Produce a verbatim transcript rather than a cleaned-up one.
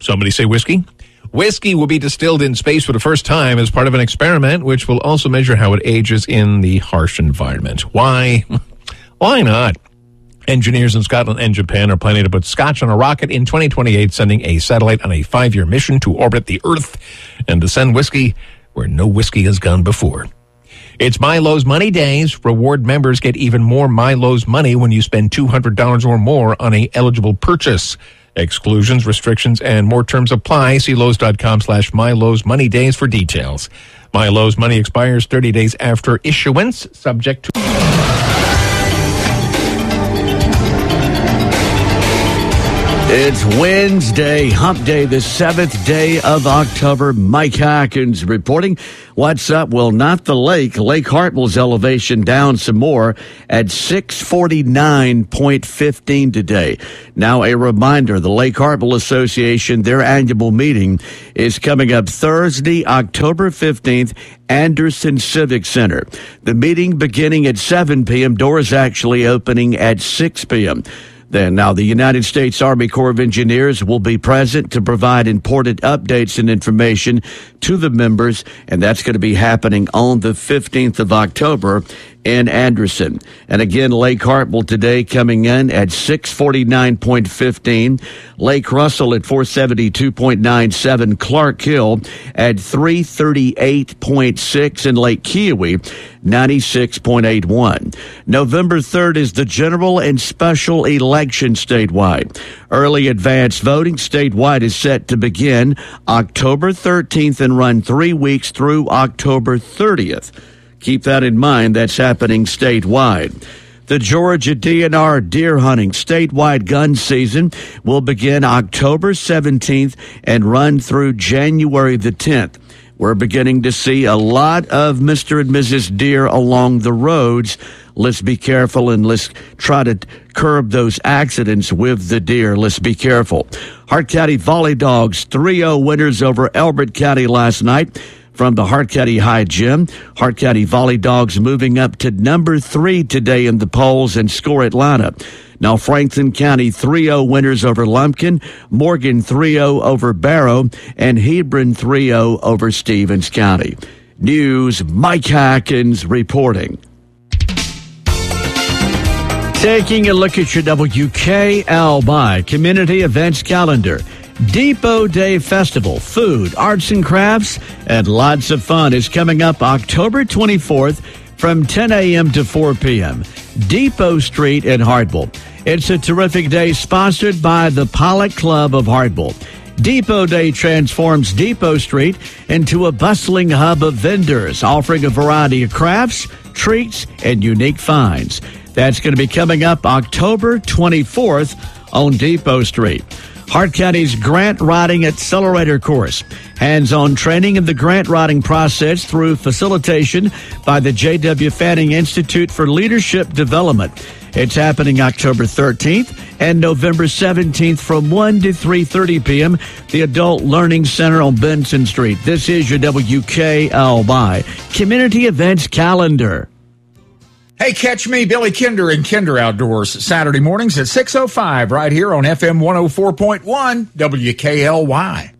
Somebody say whiskey? Whiskey will be distilled in space for the first time as part of an experiment, which will also measure how it ages in the harsh environment. Why? Why not? Engineers in Scotland and Japan are planning to put Scotch on a rocket in twenty twenty-eight, sending a satellite on a five-year mission to orbit the Earth and to send whiskey where no whiskey has gone before. It's Milo's Money Days. Reward members get even more Milo's money when you spend two hundred dollars or more on a eligible purchase. Exclusions, restrictions, and more terms apply. See Lowe's.com slash Milo's Money Days for details. Milo's money expires thirty days after issuance, subject to... It's Wednesday, hump day, the seventh day of October. Mike Hackins reporting. What's up? Well, not the lake. Lake Hartwell's elevation down some more at six forty-nine point one five today. Now, a reminder, the Lake Hartwell Association, their annual meeting is coming up Thursday, October fifteenth, Anderson Civic Center. The meeting beginning at seven p.m., doors actually opening at six p.m. Then now the United States Army Corps of Engineers will be present to provide important updates and information to the members, and that's going to be happening on the fifteenth of October in Anderson. And again, Lake Hartwell today coming in at six forty-nine point one five. Lake Russell at four seventy-two point nine seven. Clark Hill at three thirty-eight point six. And Lake Kiowee, ninety-six point eight one. November third is the general and special election statewide. Early advance voting statewide is set to begin October thirteenth and run three weeks through October thirtieth. Keep that in mind. That's happening statewide. The Georgia D N R deer hunting statewide gun season will begin October seventeenth and run through January the tenth. We're beginning to see a lot of Mister and Missus Deer along the roads. Let's be careful and let's try to curb those accidents with the deer. Let's be careful. Hart County Volley Dogs three oh winners over Elbert County last night. From the Hart County High Gym, Hart County Volley Dogs moving up to number three today in the polls and Score Atlanta. Now Franklin County three oh winners over Lumpkin, Morgan three oh over Barrow, and Hebron three oh over Stevens County. News, Mike Hackins reporting. Taking a look at your W K L Y Community Events Calendar. Depot Day Festival, food, arts and crafts, and lots of fun is coming up October twenty-fourth from ten a.m. to four p.m. Depot Street in Hartwell. It's a terrific day sponsored by the Pollock Club of Hartwell. Depot Day transforms Depot Street into a bustling hub of vendors offering a variety of crafts, treats, and unique finds. That's going to be coming up October twenty-fourth on Depot Street. Hart County's Grant Writing Accelerator Course. Hands-on training in the grant writing process through facilitation by the J W. Fanning Institute for Leadership Development. It's happening October thirteenth and November seventeenth from one to three thirty p.m. The Adult Learning Center on Benson Street. This is your W K L Y Community Events Calendar. Hey, catch me, Billy Kinder, in Kinder Outdoors, Saturday mornings at six oh five right here on F M one oh four point one W K L Y.